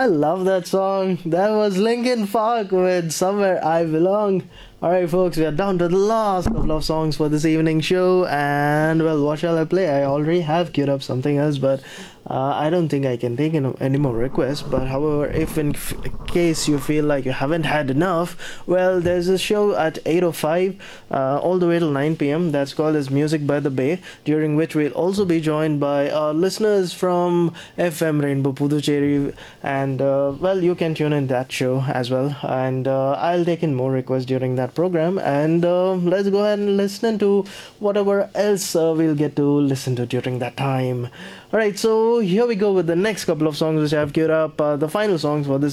I love that song. That was Linkin Park with Somewhere I Belong. Alright, folks, we are down to the last couple of songs for this evening show, and well, what shall I play? I already have queued up something else, but I don't think I can take any more requests. But however, if in case you feel like you haven't had enough, well, there's a show at 8:05 all the way till 9 p.m. That's called as Music by the Bay, during which we'll also be joined by listeners from FM Rainbow Puducherry, and well, you can tune in that show as well. And I'll take in more requests during that program. And let's go ahead and listen to whatever else we'll get to listen to during that time. Alright, so here we go with the next couple of songs which I've queued up. The final songs for this